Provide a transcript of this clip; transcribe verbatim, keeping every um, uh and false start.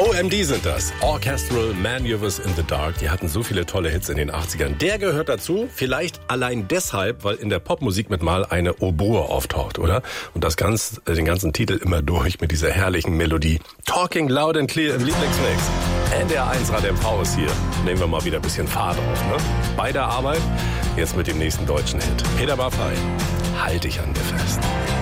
O M D sind das. Orchestral Maneuvers in the Dark. Die hatten so viele tolle Hits in den achtzigern. Der gehört dazu. Vielleicht allein deshalb, weil in der Popmusik mit mal eine Oboe auftaucht, oder? Und das ganz, den ganzen Titel immer durch mit dieser herrlichen Melodie. Talking loud and clear im Lieblingsmix. N D R eins Radio M V ist hier. Nehmen wir mal wieder ein bisschen Fahrt auf, ne? Bei der Arbeit. Jetzt mit dem nächsten deutschen Hit. Peter Maffay. Halt dich an mir fest.